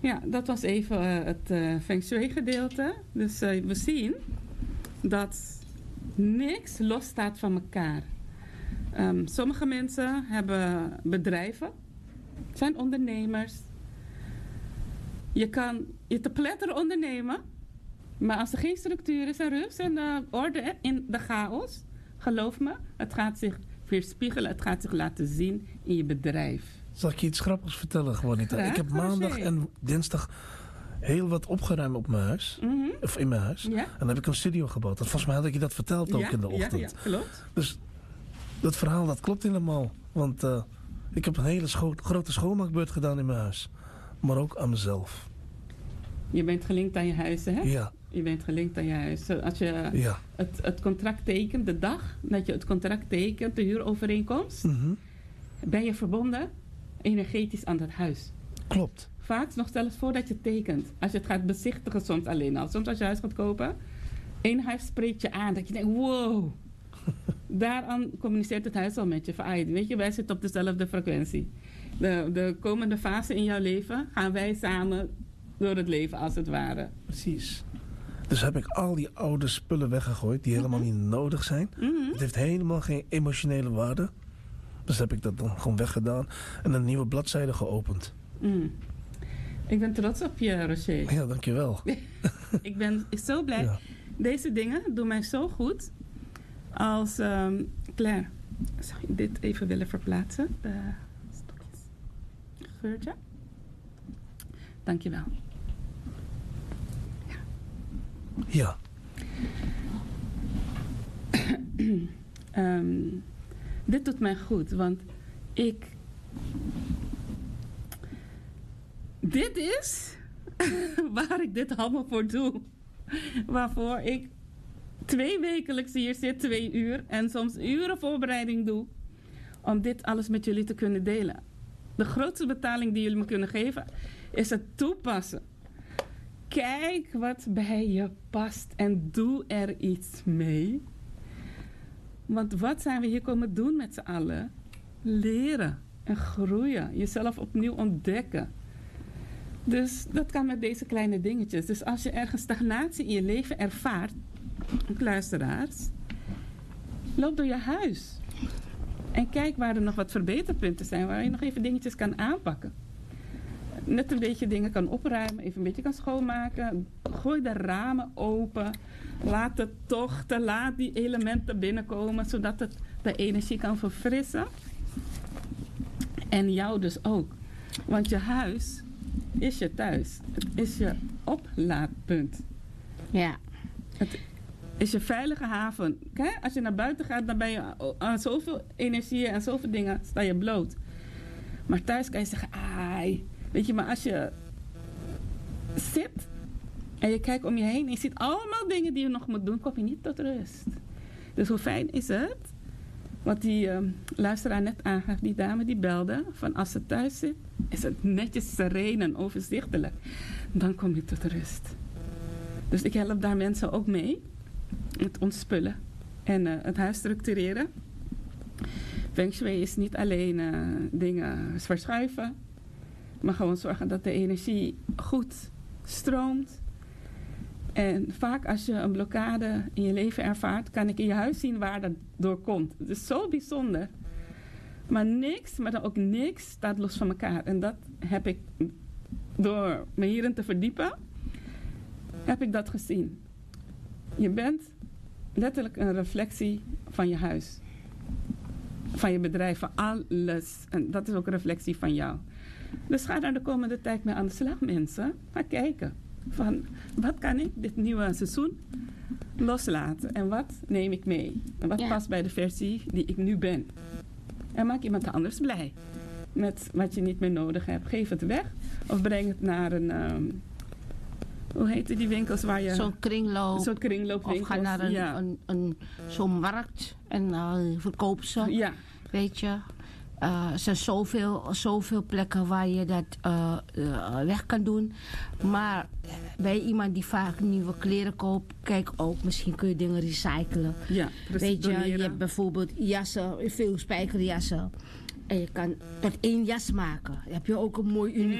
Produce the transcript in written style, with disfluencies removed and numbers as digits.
Ja, dat was even het Feng Shui gedeelte. Dus we zien dat niks los staat van elkaar. Sommige mensen hebben bedrijven, zijn ondernemers. Je kan je te pletteren ondernemen, maar als er geen structuur is en rust en orde in de chaos, geloof me, het gaat zich weerspiegelen, het gaat zich laten zien in je bedrijf. Zal ik je iets grappigs vertellen, Juanita? Ik heb maandag en dinsdag heel wat opgeruimd op mijn huis. Mm-hmm. Of in mijn huis. Ja. En dan heb ik een studio gebouwd. En volgens mij had ik je dat verteld ook in de ochtend. Ja, klopt. Dus dat verhaal, dat klopt helemaal. Want ik heb een hele grote schoonmaakbeurt gedaan in mijn huis. Maar ook aan mezelf. Je bent gelinkt aan je huis, hè? Ja. Je bent gelinkt aan je huis. Als je het contract tekent, de dag dat je het contract tekent, de huurovereenkomst, ben je verbonden energetisch aan dat huis. Klopt. Vaak nog zelfs voordat je tekent. Als je het gaat bezichtigen soms alleen al. Soms als je huis gaat kopen, één huis spreekt je aan. Dat je denkt, wow. Daaraan communiceert het huis al met je. Weet je, wij zitten op dezelfde frequentie. De komende fase in jouw leven gaan wij samen door het leven als het ware. Precies. Dus heb ik al die oude spullen weggegooid die helemaal niet nodig zijn. Het heeft helemaal geen emotionele waarde. Dus heb ik dat dan gewoon weggedaan en een nieuwe bladzijde geopend. Ik ben trots op je, Roger. Ja, dankjewel. Ik ben zo blij. Ja. Deze dingen doen mij zo goed. Als Claire, zou je dit even willen verplaatsen? De stokjes. Geurtje. Dankjewel. Ja. Dit doet mij goed, want dit is waar ik dit allemaal voor doe. Waarvoor ik 2 wekelijks hier zit, 2 uur en soms uren voorbereiding doe om dit alles met jullie te kunnen delen. De grootste betaling die jullie me kunnen geven is het toepassen. Kijk wat bij je past en doe er iets mee. Want wat zijn we hier komen doen met z'n allen? Leren en groeien. Jezelf opnieuw ontdekken. Dus dat kan met deze kleine dingetjes. Dus als je ergens stagnatie in je leven ervaart, luisteraars, loop door je huis. En kijk waar er nog wat verbeterpunten zijn, waar je nog even dingetjes kan aanpakken. Net een beetje dingen kan opruimen, even een beetje kan schoonmaken. Gooi de ramen open. Laat het tochten, laat die elementen binnenkomen, zodat het de energie kan verfrissen. En jou dus ook. Want je huis is je thuis. Het is je oplaadpunt. Ja. Het is je veilige haven. Kijk, als je naar buiten gaat, dan ben je aan zoveel energie en zoveel dingen sta je bloot. Maar thuis kan je zeggen, ai. Weet je, maar als je zit en je kijkt om je heen en je ziet allemaal dingen die je nog moet doen, kom je niet tot rust. Dus hoe fijn is het, wat die luisteraar net aangaf, die dame die belde, van als ze thuis zit, is het netjes sereen en overzichtelijk. Dan kom je tot rust. Dus ik help daar mensen ook mee, met ontspullen en het huis structureren. Feng Shui is niet alleen dingen verschuiven, maar gewoon zorgen dat de energie goed stroomt. En vaak als je een blokkade in je leven ervaart, kan ik in je huis zien waar dat door komt. Het is zo bijzonder. Maar niks, maar dan ook niks, staat los van elkaar. En dat heb ik, door me hierin te verdiepen, heb ik dat gezien. Je bent letterlijk een reflectie van je huis. Van je bedrijf, van alles. En dat is ook een reflectie van jou. Dus ga daar de komende tijd mee aan de slag, mensen. Ga kijken. Van, wat kan ik dit nieuwe seizoen loslaten? En wat neem ik mee? En wat past bij de versie die ik nu ben? En maak iemand anders blij. Met wat je niet meer nodig hebt. Geef het weg. Of breng het naar een... hoe heet die winkels waar je... Zo'n kringloop. Zo'n kringloopwinkels. Of ga naar zo'n markt en verkoop ze. Ja. Weet je. Er zijn zoveel plekken waar je dat weg kan doen. Maar bij iemand die vaak nieuwe kleren koopt, kijk ook, misschien kun je dingen recyclen. Ja, weet je, je hebt bijvoorbeeld jassen, veel spijkerjassen. En je kan tot 1 jas maken. Dan heb je ook een mooi uniek